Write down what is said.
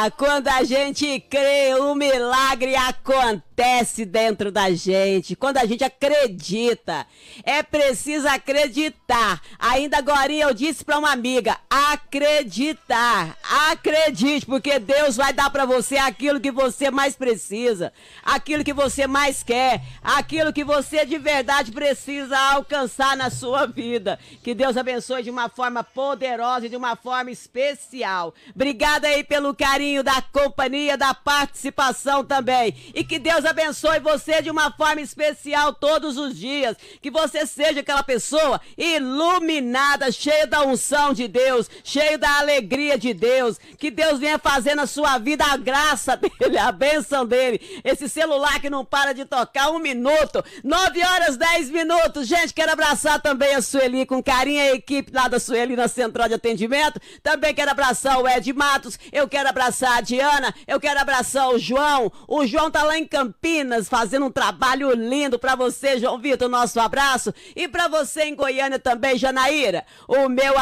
quando a gente crê, o milagre acontece dentro da gente. Quando a gente acredita, é preciso acreditar. Ainda agorinha eu disse para uma amiga, acreditar. Acredite, porque Deus vai dar para você aquilo que você mais precisa, aquilo que você mais quer, aquilo que você de verdade precisa alcançar na sua vida. Que Deus abençoe de uma forma poderosa e de uma forma especial. Obrigada aí pelo carinho da companhia, da participação também. E que Deus abençoe você de uma forma especial todos os dias. Que você seja aquela pessoa iluminada, cheia da unção de Deus, cheio da alegria de Deus. Que Deus venha fazer na sua vida a graça dele, a bênção dele. Esse celular que não para de tocar 1 minuto, 9h10. Gente, quero abraçar também a Sueli com carinho, a equipe lá da Sueli na Central de Atendimento. Também quero abraçar o Ed Matos, eu quero abraçar a Diana, eu quero abraçar o João. O João tá lá em Campinas fazendo um trabalho lindo pra você, João Vitor, nosso abraço. E pra você em Goiânia também, Janaíra, o meu